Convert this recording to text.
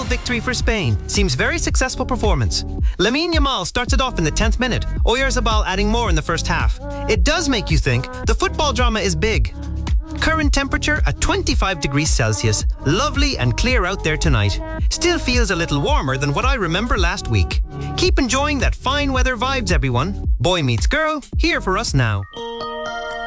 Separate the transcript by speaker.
Speaker 1: victory for Spain. Seems very successful performance. Lamine Yamal starts it off in the 10th minute. Oyarzabal adding more in the first half. It does make you think the football drama is big. Current temperature at 25 degrees Celsius. Lovely and clear out there tonight. Still feels a little warmer than what I remember last week. Keep enjoying that fine weather vibes, everyone. Boy Meets Girl, here for us now.